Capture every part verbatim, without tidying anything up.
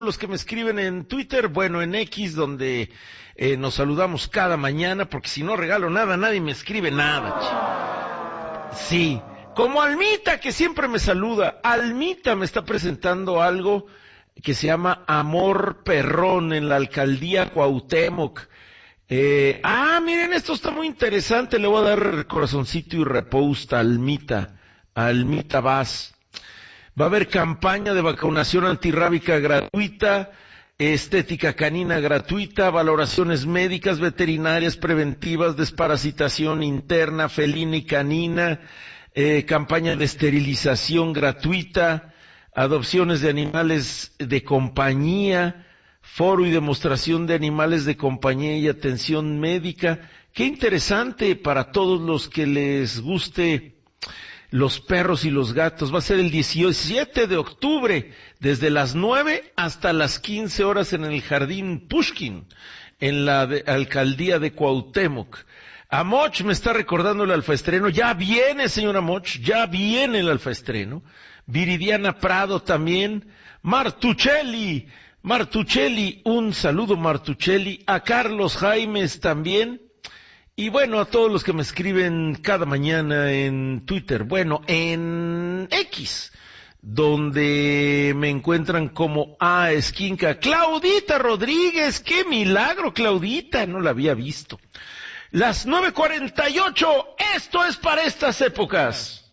los que me escriben en Twitter, bueno, en X, donde eh, nos saludamos cada mañana, porque si no regalo nada, nadie me escribe nada, chico. Sí, como Almita, que siempre me saluda. Almita me está presentando algo que se llama Amor Perrón en la alcaldía Cuauhtémoc. Eh, ah, miren, esto está muy interesante, le voy a dar corazoncito y repost a Almita, a Almita Vaz. Va a haber campaña de vacunación antirrábica gratuita, estética canina gratuita, valoraciones médicas, veterinarias, preventivas, desparasitación interna, felina y canina, eh, campaña de esterilización gratuita, adopciones de animales de compañía, foro y demostración de animales de compañía y atención médica. Qué interesante para todos los que les guste los perros y los gatos. Va a ser el diecisiete de octubre, desde las nueve hasta las quince horas en el Jardín Pushkin, en la de, alcaldía de Cuauhtémoc. Amoch me está recordando el alfaestreno. Ya viene, señor Amoch, ya viene el alfaestreno. Viridiana Prado también. Martuchelli, Martuchelli, un saludo Martuchelli. A Carlos Jaimes también. Y bueno, a todos los que me escriben cada mañana en Twitter, bueno, en X, donde me encuentran como A Esquinca. Claudita Rodríguez, qué milagro, Claudita, no la había visto. Las nueve cuarenta y ocho, esto es para estas épocas.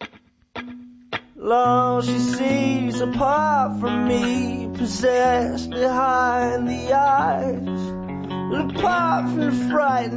Long she sees apart from me, possessed behind the eyes, apart from the frightened